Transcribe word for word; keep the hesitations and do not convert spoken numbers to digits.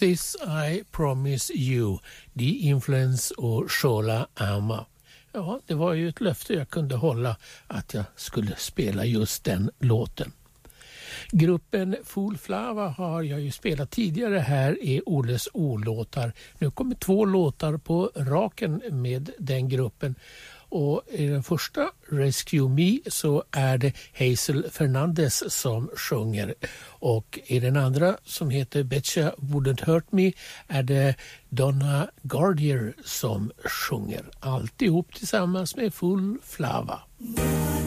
This I Promise You, The Influence och Shola Ama. Ja, det var ju ett löfte jag kunde hålla att jag skulle spela just den låten. Gruppen Full Flava har jag ju spelat tidigare här i Olles O-låtar. Nu kommer två låtar på raken med den gruppen. Och i den första, Rescue Me, så är det Hazel Fernandez som sjunger. Och i den andra, som heter Betcha Wouldn't Hurt Me, är det Donna Gardier som sjunger. Alltihop tillsammans med Full Flava.